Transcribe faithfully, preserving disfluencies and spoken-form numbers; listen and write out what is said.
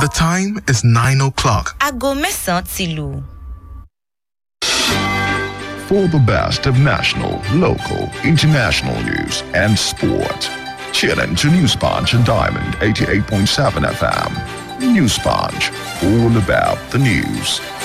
The time is nine o'clock. Aago mẹ́sàn-án ti lù. For the best of national, local, international news and sport, tune in to News Punch and Diamond eighty-eight point seven F M. News Punch, all about the news.